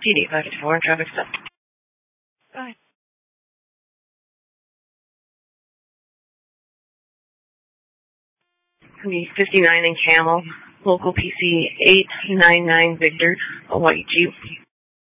TD 554, traffic stop. Bye. The 59 in Camel, local PC 899 Victor, a white Jeep.